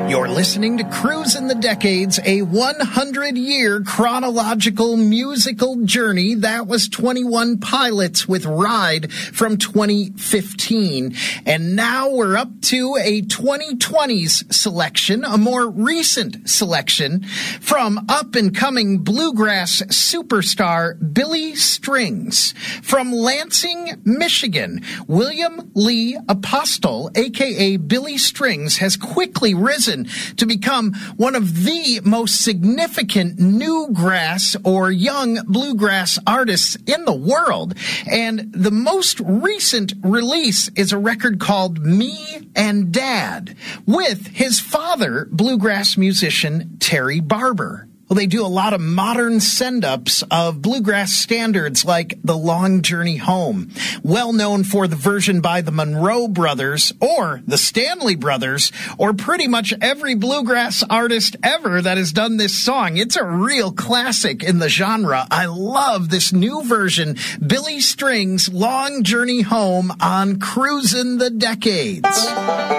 You're listening to Cruisin' the Decades, a 100-year chronological musical journey. That was 21 Pilots with Ride from 2015. And now we're up to a 2020s selection, a more recent selection from up-and-coming bluegrass superstar Billy Strings. From Lansing, Michigan, William Lee Apostle, a.k.a. Billy Strings, has quickly risen to become one of the most significant newgrass or young bluegrass artists in the world. And the most recent release is a record called Me and Dad with his father, bluegrass musician Terry Barber. Well, they do a lot of modern send-ups of bluegrass standards like The Long Journey Home, well known for the version by the Monroe Brothers or the Stanley Brothers, or pretty much every bluegrass artist ever that has done this song. It's a real classic in the genre. I love this new version, Billy Strings' Long Journey Home on Cruisin' the Decades.